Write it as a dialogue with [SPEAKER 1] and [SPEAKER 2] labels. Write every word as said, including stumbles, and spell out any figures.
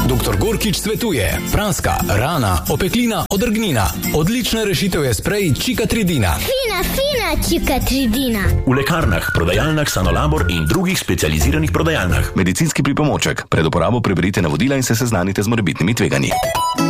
[SPEAKER 1] doktor Gorkič svetuje. Praska, rana, opeklina, odrgnina. Odlična rešitev je sprej Čikatridina.
[SPEAKER 2] Fina, fina Čikatridina.
[SPEAKER 3] V lekarnah, prodajalnah Sanolabor in drugih specializiranih prodajalnah.
[SPEAKER 4] Medicinski pripomoček. Pred uporabo preberite navodila in se seznanite z morebitnimi tveganji.